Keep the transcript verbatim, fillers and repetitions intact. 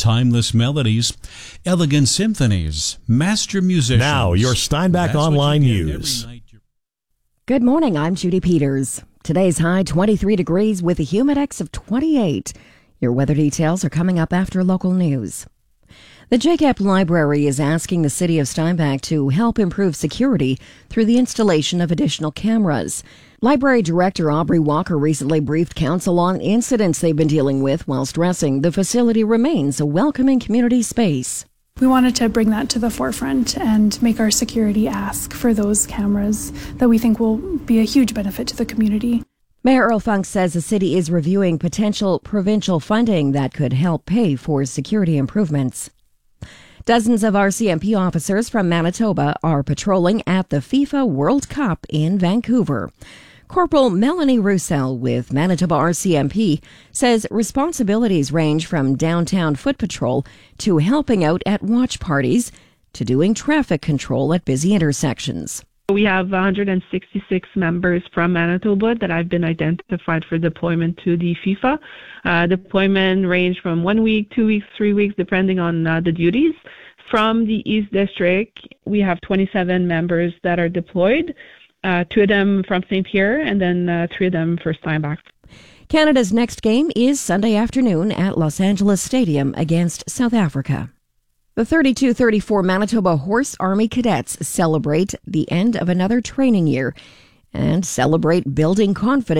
timeless melodies, elegant symphonies, master musicians. Now, your Steinbach That's Online what you get News. every night. Good morning, I'm Judy Peters. Today's high twenty-three degrees with a humidex of twenty-eight. Your weather details are coming up after local news. The J C A P Library is asking the city of Steinbach to help improve security through the installation of additional cameras. Library Director Aubrey Walker recently briefed council on incidents they've been dealing with while stressing the facility remains a welcoming community space. We wanted to bring that to the forefront and make our security ask for those cameras that we think will be a huge benefit to the community. Mayor Earl Funk says the city is reviewing potential provincial funding that could help pay for security improvements. Dozens of R C M P officers from Manitoba are patrolling at the FIFA World Cup in Vancouver. Corporal Melanie Roussel with Manitoba R C M P says responsibilities range from downtown foot patrol to helping out at watch parties to doing traffic control at busy intersections. We have one hundred sixty-six members from Manitoba that have been identified for deployment to the FIFA. Uh, deployment range from one week, two weeks, three weeks, depending on uh, the duties. From the East District, we have twenty-seven members that are deployed, uh, two of them from Saint Pierre, and then uh, three of them for Steinbach. Canada's next game is Sunday afternoon at Los Angeles Stadium against South Africa. The thirty-two thirty-four Manitoba Horse Army Cadets celebrate the end of another training year and celebrate building confidence